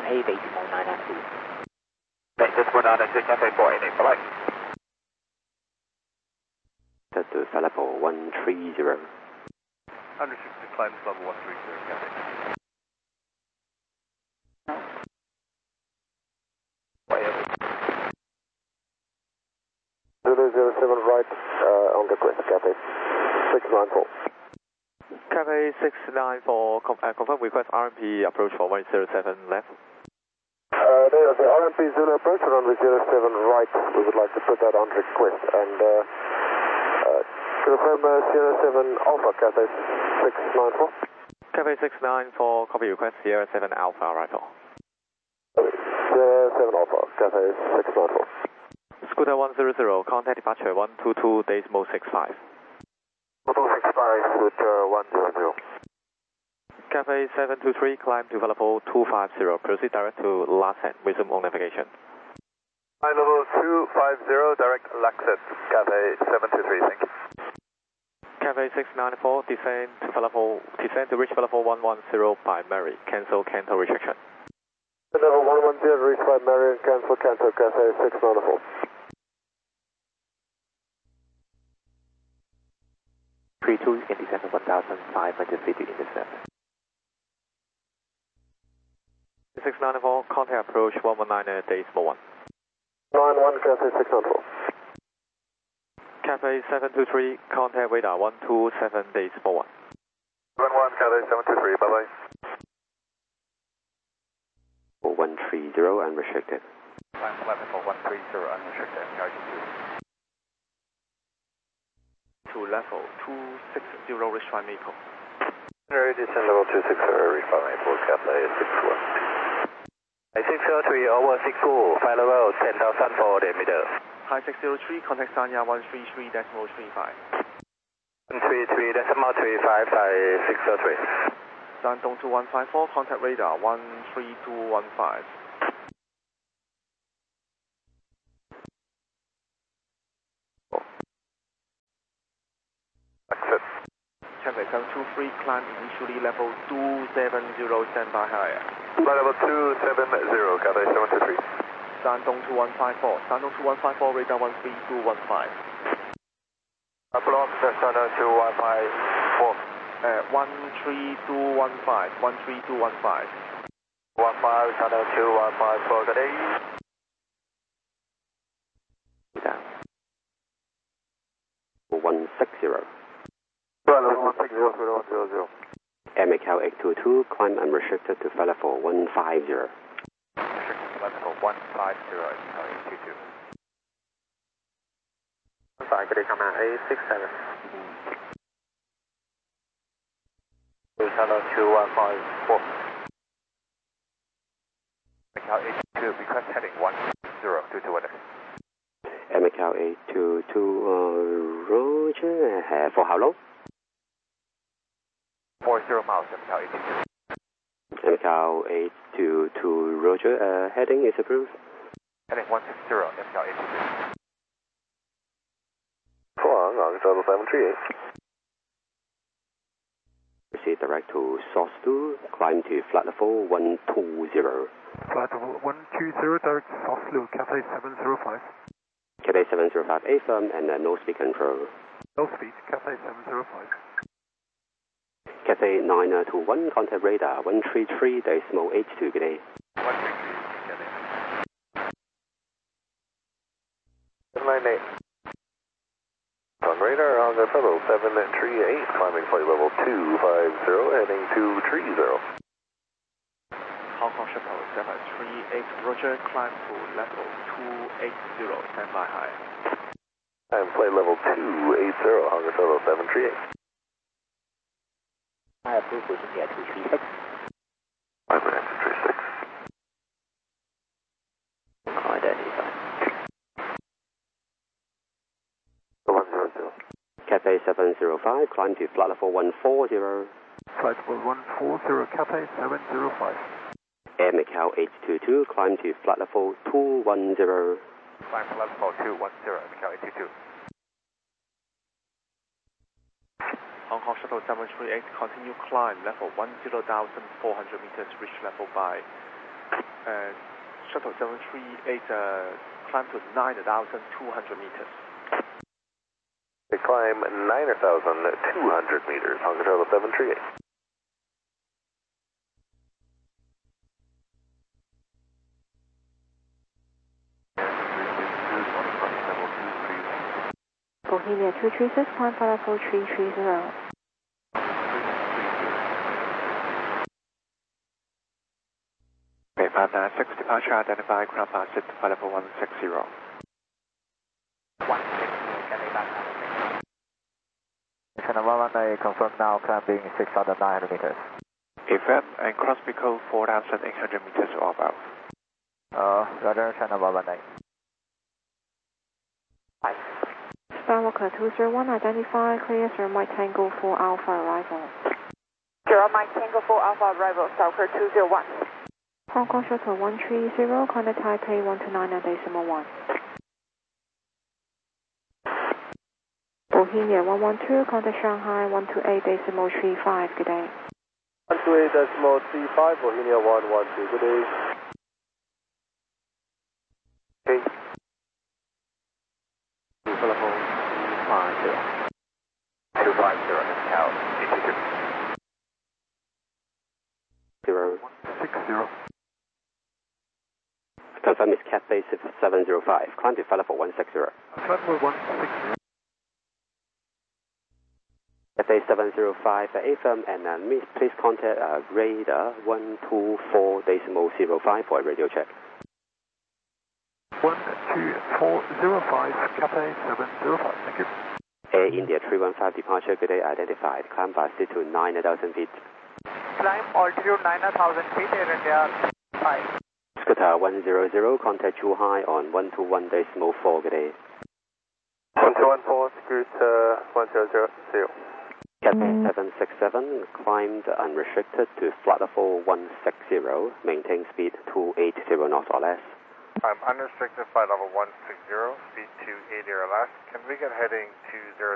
Heavy Small 992. Just for 992, Cathay 488, bye-bye. To Falafel 130. Unrestricted climb level 130, Cathay. Zulu 07 right on request, Cathay 694. Cathay 694, confirm request RMP approach for 107 left. The RMP Zulu approach runway 07 right, we would like to put that on request and confirm Sierra 7 Alpha, Cathay 694. Cathay 694, copy request, Sierra 7 Alpha, right on. Sierra 7 Alpha, Cathay 694. Scooter 100, contact departure 122.65. 265, Scooter 100. Cathay 723, climb to level 250, proceed direct to Lassen, resume on navigation. High level 250, direct Lassen, Cathay 723, thank you. Cathay 694, descend to reach level 110 by Mary, cancel restriction. Level 110, reach by Mary, cancel, Cathay 694. 32, can descend 1,500 feet to intercept. 694, contact approach 119 decimal 1. 91, Cathay 694. Cathay 723, contact radar 127 decimal 1. 11, Cathay 723, bye-bye. 130 unrestricted. Climb level for 130, unrestricted, altitude. To level 260, reach by Maple. Descend level 260, reach by Maple, Cathay 612. 603 over 64, flight level 10,000 for the middle. High 603, contact Sanya 133.35. 133.35, Thai 603. Shandong 2154, contact radar 13215. Exit. Cathay 723, climb initially level 270, standby higher. Flight level 270, Cathay 723. Shandong 2154, radar 13215. Block, Shandong 2154. 13215, 13215. 15, Shandong 2154, good day. Down. 160. Flight level 160, Macau 822, climb unrestricted to Falafel 150. Restricted level 150, Macau 822. Sorry, good day, come out 867. Shandong 2154. Macau 822, request heading 1022 Macau 822, Roger. For how long? 40 miles, Macau 822. Macau 822, Roger. Heading is approved. Heading 160, Macau 822. August 738. Proceed direct to Soslu, climb to flight level 120. Flight level 120, direct Soslu, Cathay 705. Cathay 705, affirm, and no speed control. No speed, Cathay 705. Cathay 921, contact radar 133.82, good day. 133, Cathay. 798. On radar, August level 738, climbing flight level 250, heading 230. Hong Kong Shuttle 738, Roger, climb to level 280, standby high. I'm flight level 280, August level 738. I approve pushing here 236. 5 minutes, 36. Identify. 100. Cathay 705, climb to flight level 140. Flight level 140, Cathay 705. Air Macau 822, climb to flight level 210. Climb to level 210, Macau 822. Hong Kong Shuttle 738, continue climb level 10,400 meters, reach level by Shuttle 738 climb to 9,200 meters. They climb 9,200 meters. Hong Kong Shuttle 738. Bohemia 236, climb flight level 330. Okay, 596 departure identified, ground pass it to flight level 160. 160, Channel 119, confirm now, climbing 6,900 meters. FM and cross Pico 4,800 meters or above. Roger, Channel 119. Skywalker 201, identify, clear 0 Mike Tango 4 Alpha arrival. 0 Mike Tango 4 Alpha arrival, Skywalker 201. Hong Kong Shuttle 130, contact Taipei 129.1. Bohemia 112, contact Shanghai 128.35, good day. 128.35, Bohemia 112, good day. Okay. Flight level 250. 250, Cal, 0. 60. Confirm is Cathay 705. Climb to flight level 160. Flight level 160. Cathay 705 AFM and please contact radar 124.05 for a radio check. 12405, Cathay 705, thank you. Air India 315 departure, good day identified. Climb fast to 9,000 feet. Climb altitude 9,000 feet, Air India 5. Scooter 100, contact Zhuhai on 121.4, good day. 1214, Scooter 100. Cathay 767, climbed unrestricted to flight level 160, maintain speed 280 knots or less. I'm unrestricted flight level 160, speed 280 or less. Can we get heading 20?